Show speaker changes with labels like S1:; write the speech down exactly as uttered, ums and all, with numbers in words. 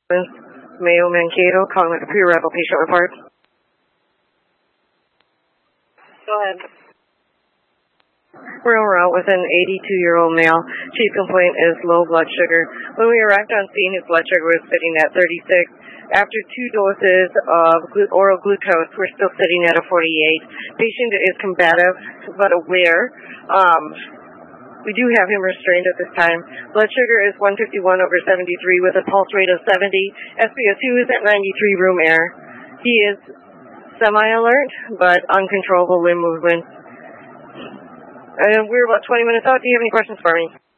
S1: Mayo Mankato, calling with a pre-arrival patient report. Go ahead. We're en route with an eighty-two-year-old male. Chief complaint is low blood sugar. When we arrived on scene, his blood sugar was sitting at thirty-six. After two doses of glu- oral glucose, we're still sitting at a forty-eight. Patient is combative but aware. Um, we do have him restrained at this time. Blood sugar is one fifty-one over seventy-three with a pulse rate of seventy. S p O two is at ninety-three, room air. He is semi-alert but uncontrollable limb movement. And we're about twenty minutes out. Do you have any questions for me?